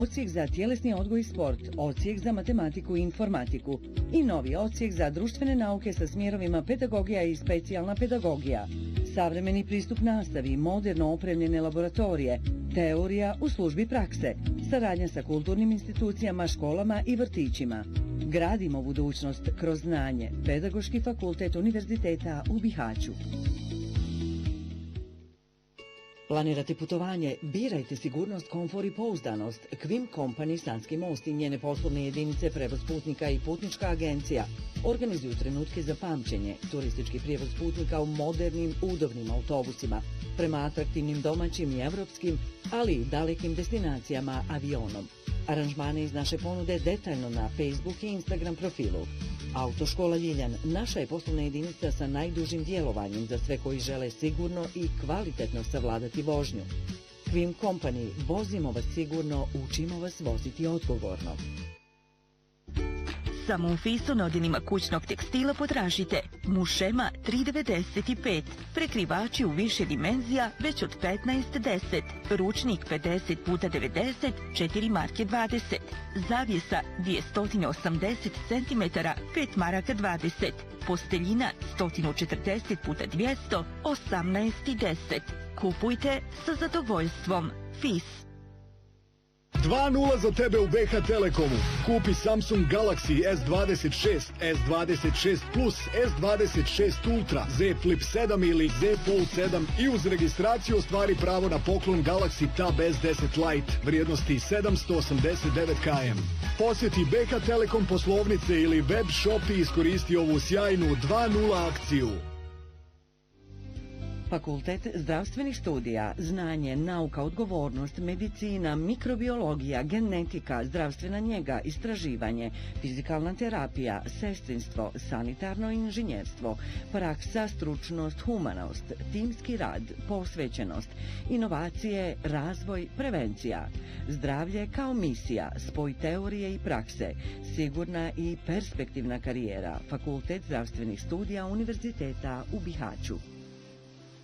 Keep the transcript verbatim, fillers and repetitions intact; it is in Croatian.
odsjek za tjelesni odgoj i sport, odsjek za matematiku i informatiku i novi odsjek za društvene nauke sa smjerovima pedagogija i specijalna pedagogija. Savremeni pristup nastavi, moderno opremljene laboratorije, teorija u službi prakse, saradnja sa kulturnim institucijama, školama i vrtićima. Gradimo budućnost kroz znanje. Pedagoški fakultet Univerziteta u Bihaću. Planirate putovanje? Birajte sigurnost, komfor i pouzdanost. Kvim Company, Sanski most i njene poslovne jedinice, prevoz putnika i putnička agencija organizuju trenutke za pamćenje, turistički prijevoz putnika u modernim, udobnim autobusima, prema atraktivnim domaćim i evropskim, ali i dalekim destinacijama avionom. Aranžmane iz naše ponude detaljno na Facebook i Instagram profilu. Autoškola Ljiljan, naša je poslovna jedinica sa najdužim djelovanjem za sve koji žele sigurno i kvalitetno savladati vožnju. Kvim Company, vozimo vas sigurno, učimo vas voziti odgovorno. Samo u Fiston odjelima kućnog tekstila potražite Mušema tri devedeset pet, prekrivači u više dimenzija već od petnaest deset, ručnik pedeset puta devedeset, četiri marke dvadeset, zavjesa dvjesto osamdeset centimetara, pet maraka dvadeset, posteljina sto četrdeset puta dvjesto, osamnaest deset. Kupujte sa zadovoljstvom. Fis. dva nula za tebe u B H Telekomu. Kupi Samsung Galaxy S dvadeset šest, S dvadeset šest Plus, S dvadeset šest Ultra, Z Flip sedam ili Z Fold sedam i uz registraciju ostvari pravo na poklon Galaxy Tab S deset Lite vrijednosti sedamsto osamdeset devet kilometara. Posjeti B H Telekom poslovnice ili web shop i iskoristi ovu sjajnu dva nula akciju. Fakultet zdravstvenih studija, znanje, nauka, odgovornost, medicina, mikrobiologija, genetika, zdravstvena njega, istraživanje, fizikalna terapija, sestrinstvo, sanitarno inženjerstvo, praksa, stručnost, humanost, timski rad, posvećenost, inovacije, razvoj, prevencija. Zdravlje kao misija, spoj teorije i prakse, sigurna i perspektivna karijera. Fakultet zdravstvenih studija Univerziteta u Bihaću.